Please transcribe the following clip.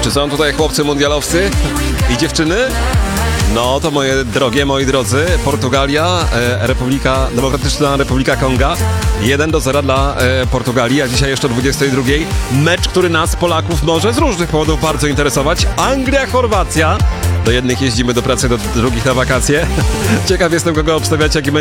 Czy są tutaj chłopcy mundialowcy i dziewczyny? No to moje drogie, moi drodzy, Portugalia, Demokratyczna Republika Konga, 1-0 dla Portugalii, a dzisiaj jeszcze o 22. Mecz, który nas, Polaków, może z różnych powodów bardzo interesować. Anglia, Chorwacja. Do jednych jeździmy do pracy, do drugich na wakacje. Ciekaw jestem, kogo obstawiacie, jaki będzie